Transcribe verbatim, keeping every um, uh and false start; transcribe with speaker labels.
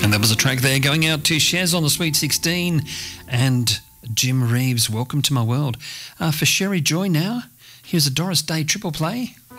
Speaker 1: And that was a track there going out to Shez on the Sweet sixteen and Jim Reeves, Welcome to My World. Uh, for Sherry Joy now, here's a Doris Day triple play.